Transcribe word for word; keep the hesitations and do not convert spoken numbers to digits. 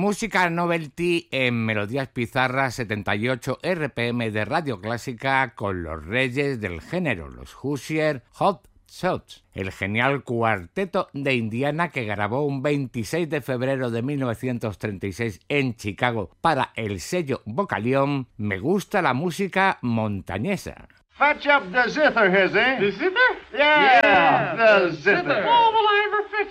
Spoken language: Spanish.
música novelty en melodías pizarras setenta y ocho R P M de Radio Clásica con los reyes del género, los Hoosier Hot Shots, el genial cuarteto de Indiana que grabó un veintiséis de febrero de mil novecientos treinta y seis en Chicago para el sello Vocalion, Me gusta la música montañesa. Fetch up the zither, Hizzy. The zither? Yeah, yeah the zither. Oh, well, I